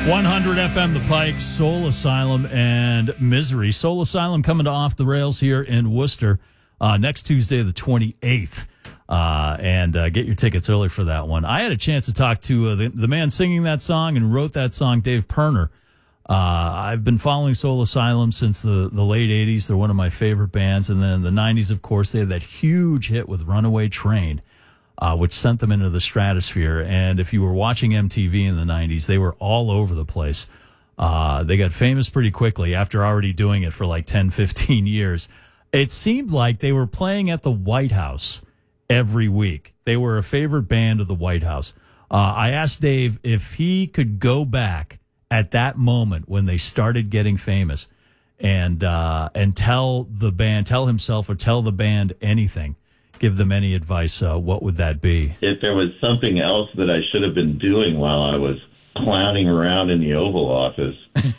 100 FM The Pike, Soul Asylum, and Misery. Soul Asylum coming to Off the Rails here in Worcester next Tuesday, the 28th. And get your tickets early for that one. I had a chance to talk to the man singing that song and wrote that song, Dave Pirner. I've been following Soul Asylum since the late 80s. They're one of my favorite bands. And then in the 90s, of course, they had that huge hit with Runaway Train, which sent them into the stratosphere. And if you were watching MTV in the 90s, they were all over the place. They got famous pretty quickly after already doing it for like 10, 15 years. It seemed like they were playing at the White House every week. They were a favorite band of the White House. I asked Dave if he could go back at that moment when they started getting famous and tell himself or tell the band anything, give them any advice, what would that be? If there was something else that I should have been doing while I was clowning around in the Oval Office.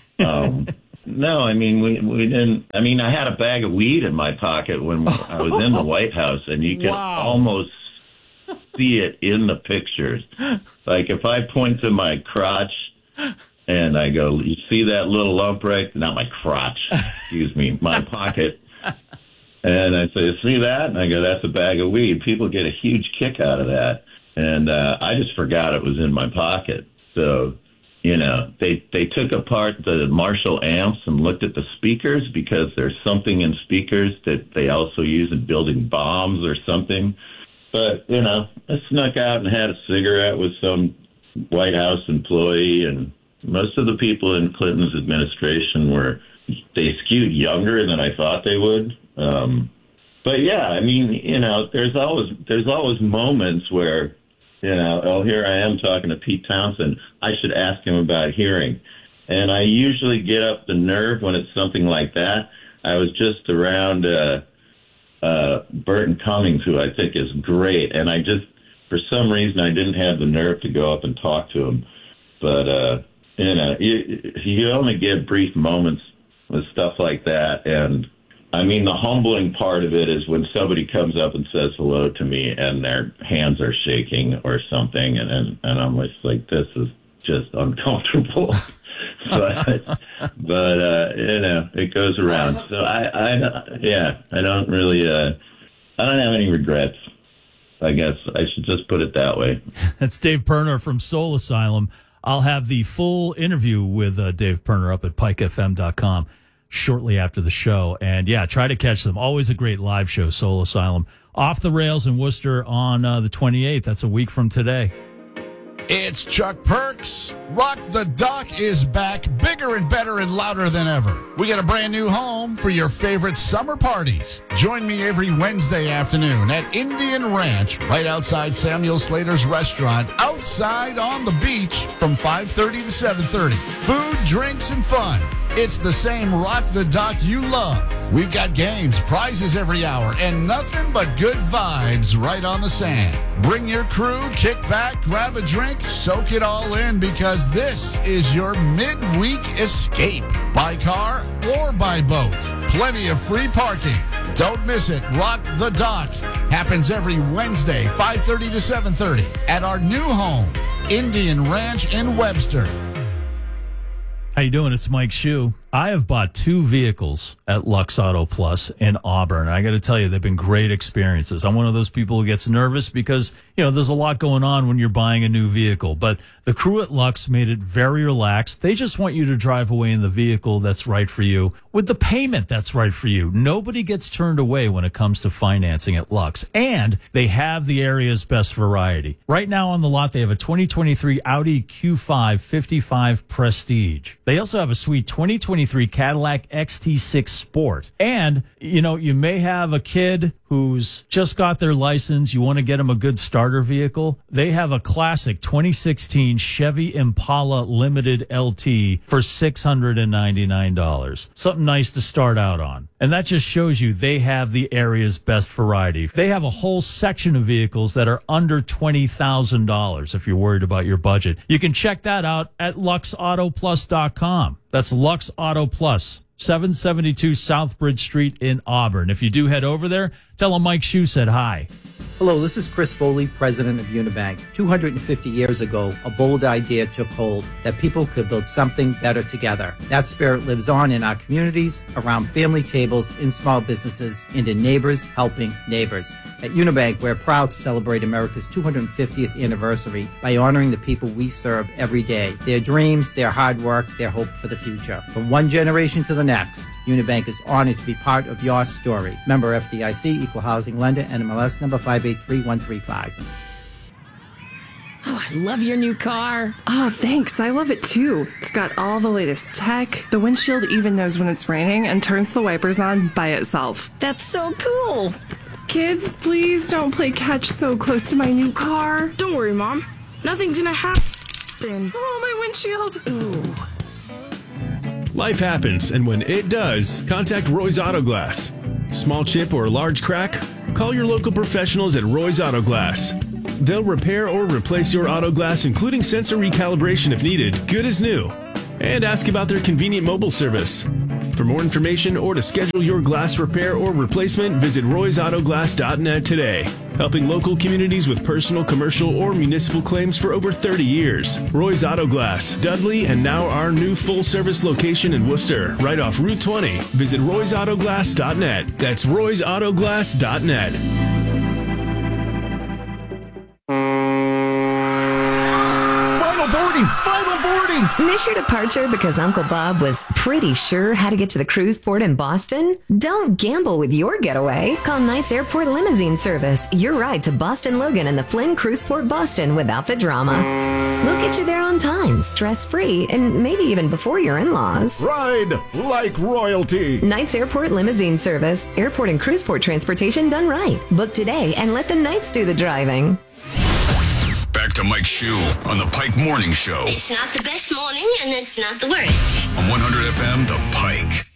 No, I mean, we didn't. I mean, I had a bag of weed in my pocket when I was in the White House, and you could almost see it in the pictures. Like, if I point to my crotch and I go, you see that little lump right? Not my crotch, excuse me, my pocket. And I say, see that? And I go, that's a bag of weed. People get a huge kick out of that. And I just forgot it was in my pocket. So, you know, they took apart the Marshall amps and looked at the speakers because there's something in speakers that they also use in building bombs or something. But, you know, I snuck out and had a cigarette with some White House employee, and most of the people in Clinton's administration they skewed younger than I thought they would. But yeah, I mean, you know, there's always moments where, you know, oh, here I am talking to Pete Townsend. I should ask him about hearing. And I usually get up the nerve when it's something like that. I was just around Burton Cummings, who I think is great. And I just, for some reason, I didn't have the nerve to go up and talk to him. But, you know, you only get brief moments with stuff like that. And I mean, the humbling part of it is when somebody comes up and says hello to me and their hands are shaking or something, and I'm just like, this is just uncomfortable. but you know, it goes around. So I don't really, I don't have any regrets. I guess I should just put it that way. That's Dave Pirner from Soul Asylum. I'll have the full interview with Dave Pirner up at pikefm.com. shortly after the show. And yeah, try to catch them. Always a great live show, Soul Asylum. Off the Rails in Worcester on the 28th. That's a week from today. It's Chuck Perks. Rock the Dock is back, bigger and better and louder than ever. We got a brand new home for your favorite summer parties. Join me every Wednesday afternoon at Indian Ranch, right outside Samuel Slater's restaurant, outside on the beach from 5:30 to 7:30. Food, drinks, and fun. It's the same Rock the Dock you love. We've got games, prizes every hour, and nothing but good vibes right on the sand. Bring your crew, kick back, grab a drink, soak it all in, because this is your midweek escape. By car or by boat. Plenty of free parking. Don't miss it. Rock the Dock happens every Wednesday, 5:30 to 7:30 at our new home, Indian Ranch in Webster. How you doing? It's Mike Shue. I have bought 2 vehicles at Lux Auto Plus in Auburn. I got to tell you, they've been great experiences. I'm one of those people who gets nervous because, you know, there's a lot going on when you're buying a new vehicle. But the crew at Lux made it very relaxed. They just want you to drive away in the vehicle that's right for you with the payment that's right for you. Nobody gets turned away when it comes to financing at Lux. And they have the area's best variety. Right now on the lot, they have a 2023 Audi Q5 55 Prestige. They also have a sweet 2023 Cadillac XT6 Sport. And, you know, you may have a kid who's just got their license. You want to get them a good starter vehicle. They have a classic 2016 Chevy Impala Limited LT for $699. Something nice to start out on. And that just shows you they have the area's best variety. They have a whole section of vehicles that are under $20,000 if you're worried about your budget. You can check that out at luxautoplus.com. That's Lux Auto Plus, 772 South Bridge Street in Auburn. If you do head over there, tell them Mike Shue said hi. Hello, this is Chris Foley, president of Unibank. 250 years ago, a bold idea took hold that people could build something better together. That spirit lives on in our communities, around family tables, in small businesses, and in neighbors helping neighbors. At Unibank, we're proud to celebrate America's 250th anniversary by honoring the people we serve every day, their dreams, their hard work, their hope for the future. From one generation to the next, Unibank is honored to be part of your story. Member FDIC, Equal Housing Lender, NMLS number 583135. Oh, I love your new car. Oh, thanks. I love it too. It's got all the latest tech. The windshield even knows when it's raining and turns the wipers on by itself. That's so cool. Kids, please don't play catch so close to my new car. Don't worry, Mom. Nothing's gonna happen. Oh, my windshield. Ooh. Life happens, and when it does, contact Roy's Auto Glass. Small chip or large crack? Call your local professionals at Roy's Auto Glass. They'll repair or replace your auto glass, including sensor recalibration if needed, good as new. And ask about their convenient mobile service. For more information or to schedule your glass repair or replacement, visit roysautoglass.net today. Helping local communities with personal, commercial, or municipal claims for over 30 years. Roy's Auto Glass, Dudley, and now our new full-service location in Worcester, right off Route 20. Visit roysautoglass.net. That's roysautoglass.net. Final boarding! Miss your departure because Uncle Bob was pretty sure how to get to the cruise port in Boston? Don't gamble with your getaway. Call Knights Airport Limousine Service, your ride to Boston Logan and the Flynn Cruise Port Boston without the drama. We'll get you there on time, stress-free, and maybe even before your in-laws. Ride like royalty. Knights Airport Limousine Service, airport and cruise port transportation done right. Book today and let the Knights do the driving. Back to Mike Shue on the Pike Morning Show. It's not the best morning, and it's not the worst. On 100 FM, The Pike.